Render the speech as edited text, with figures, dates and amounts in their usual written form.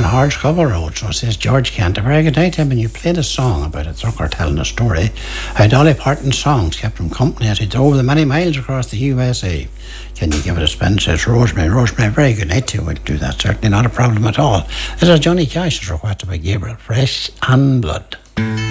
Hardscover Road. So says George Canterbury. Good night, Tim. And you played a song about a trucker telling a story how Dolly Parton's songs kept him company as he drove the many miles across the USA. Can you give it a spin? Says Rosemary. Rosemary, very good night to you. We'll do that. Certainly not a problem at all. This is Johnny Cash's requested by Gabriel. Fresh and Blood.